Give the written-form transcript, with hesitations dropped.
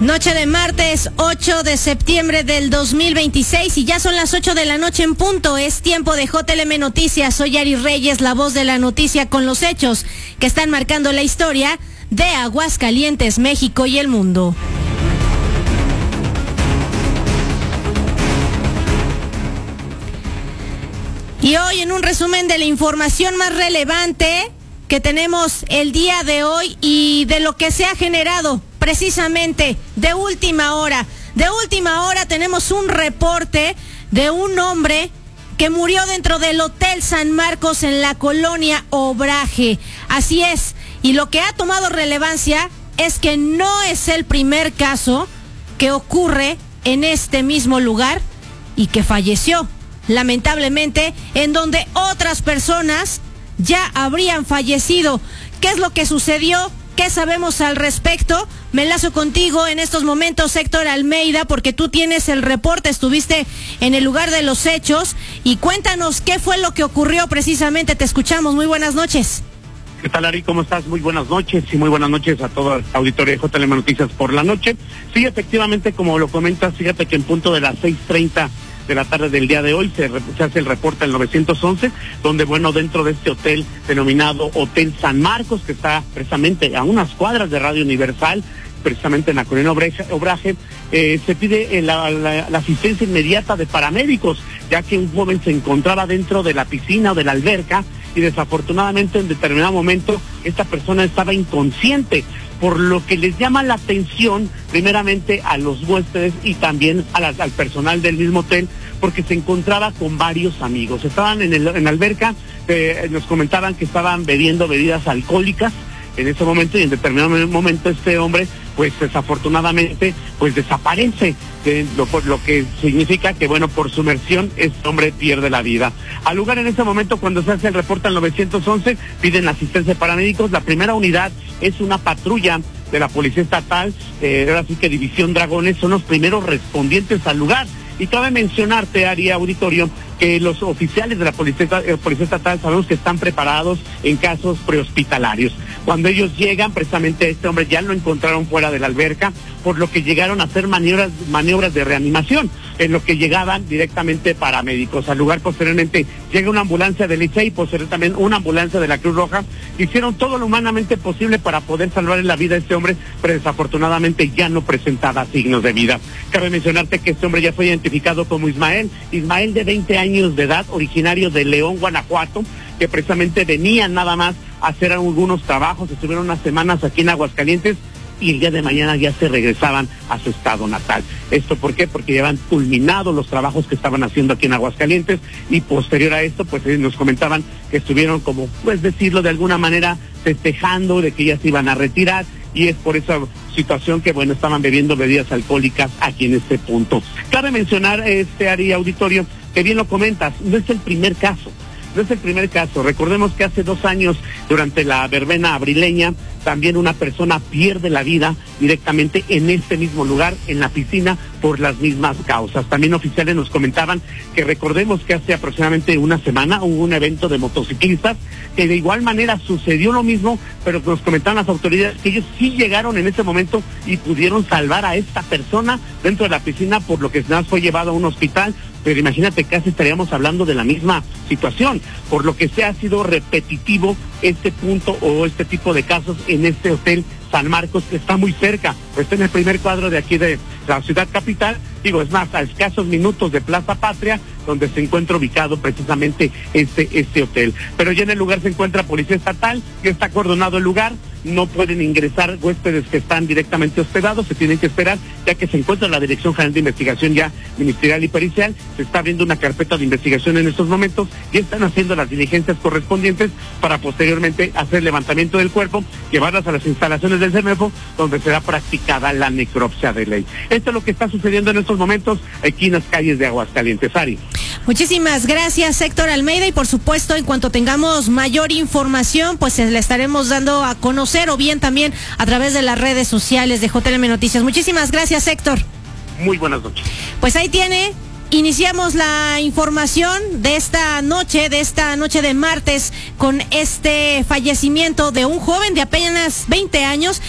Noche de martes 8 de septiembre del 2026 y ya son las 8 de la noche en punto. Es tiempo de JLM Noticias. Soy Ari Reyes, la voz de la noticia con los hechos que están marcando la historia de Aguascalientes, México y el mundo. Y hoy en un resumen de la información más relevante que tenemos el día de hoy y de lo que se ha generado precisamente de última hora. De última hora tenemos un reporte de un hombre que murió dentro del Hotel San Marcos en la colonia Obraje. Así es, y lo que ha tomado relevancia es que no es el primer caso que ocurre en este mismo lugar y que falleció, lamentablemente, en donde otras personas ya habrían fallecido. ¿Qué es lo que sucedió? ¿Qué sabemos al respecto? Me enlazo contigo en estos momentos, Héctor Almeida, porque tú tienes el reporte, estuviste en el lugar de los hechos y cuéntanos qué fue lo que ocurrió precisamente. Te escuchamos, muy buenas noches. ¿Qué tal, Ari? ¿Cómo estás? Muy buenas noches y muy buenas noches a todo el auditorio de JLM Noticias por la noche. Sí, efectivamente, como lo comentas, fíjate que en punto de las 6:30 de la tarde del día de hoy se hace el reporte al 911, donde, bueno, dentro de este hotel denominado Hotel San Marcos, que está precisamente a unas cuadras de Radio Universal, precisamente en la colonia Obraje, se pide la asistencia inmediata de paramédicos, ya que un joven se encontraba dentro de la piscina o de la alberca y desafortunadamente en determinado momento esta persona estaba inconsciente, por lo que les llama la atención primeramente a los huéspedes y también al personal del mismo hotel, porque se encontraba con varios amigos. Estaban en la alberca, nos comentaban que estaban bebiendo bebidas alcohólicas en ese momento, y en determinado momento este hombre, pues desafortunadamente, pues desaparece, lo que significa que, bueno, por sumersión este hombre pierde la vida. Al lugar en ese momento, cuando se hace el reporte al 911, piden asistencia de paramédicos. La primera unidad es una patrulla de la Policía Estatal, ahora sí que División Dragones, son los primeros respondientes al lugar. Y cabe mencionarte, Ari, auditorio, que los oficiales de la Policía Estatal sabemos que están preparados en casos prehospitalarios. Cuando ellos llegan, precisamente este hombre ya lo encontraron fuera de la alberca, por lo que llegaron a hacer maniobras de reanimación, en lo que llegaban directamente paramédicos. Al lugar posteriormente llega una ambulancia del ICE y posteriormente también una ambulancia de la Cruz Roja. Hicieron todo lo humanamente posible para poder salvar la vida de este hombre, pero desafortunadamente ya no presentaba signos de vida. Cabe mencionarte que este hombre ya fue identificado como Ismael de 20 años de edad, originario de León, Guanajuato, que precisamente venía nada más a hacer algunos trabajos, estuvieron unas semanas aquí en Aguascalientes y el día de mañana ya se regresaban a su estado natal. ¿Esto por qué? Porque ya habían culminado los trabajos que estaban haciendo aquí en Aguascalientes, y posterior a esto, pues nos comentaban que estuvieron, como pues decirlo de alguna manera, festejando de que ya se iban a retirar, y es por esa situación que, bueno, estaban bebiendo bebidas alcohólicas aquí en este punto. Cabe mencionar, Ari, auditorio, que bien lo comentas, no es el primer caso. No es el primer caso. Recordemos que hace 2 años, durante la verbena abrileña, también una persona pierde la vida directamente en este mismo lugar, en la piscina, por las mismas causas. También oficiales nos comentaban que recordemos que hace aproximadamente una semana hubo un evento de motociclistas, que de igual manera sucedió lo mismo, pero nos comentaban las autoridades que ellos sí llegaron en ese momento y pudieron salvar a esta persona dentro de la piscina, por lo que nada más fue llevado a un hospital. Pero imagínate, casi estaríamos hablando de la misma situación, por lo que se ha sido repetitivo este punto o este tipo de casos en este Hotel San Marcos, que está muy cerca, pues está en el primer cuadro de aquí de la ciudad capital. Digo, es más, a escasos minutos de Plaza Patria, donde se encuentra ubicado precisamente este hotel. Pero ya en el lugar se encuentra Policía Estatal, que está acordonado el lugar. No pueden ingresar huéspedes que están directamente hospedados, se tienen que esperar, ya que se encuentra la Dirección General de Investigación ya ministerial y pericial. Se está abriendo una carpeta de investigación en estos momentos y están haciendo las diligencias correspondientes para posteriormente hacer levantamiento del cuerpo, llevarlas a las instalaciones del CEMEFO, donde será practicada la necropsia de ley. Esto es lo que está sucediendo en estos momentos aquí en las calles de Aguascalientes. Ari. Muchísimas gracias, Héctor Almeida, y por supuesto, en cuanto tengamos mayor información, pues le estaremos dando a conocer, o bien también a través de las redes sociales de JLM Noticias. Muchísimas gracias, Héctor. Muy buenas noches. Pues ahí tiene. Iniciamos la información de esta noche de martes, con este fallecimiento de un joven de apenas 20 años